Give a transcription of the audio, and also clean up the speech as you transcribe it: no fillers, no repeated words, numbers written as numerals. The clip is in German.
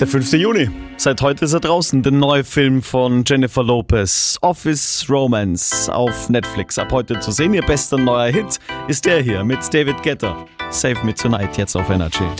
Der 5. Juni. Seit heute ist er draußen, der neue Film von Jennifer Lopez, Office Romance, auf Netflix. Ab heute zu sehen. Ihr bester neuer Hit ist der hier mit David Guetta. Save Me Tonight, jetzt auf Energy.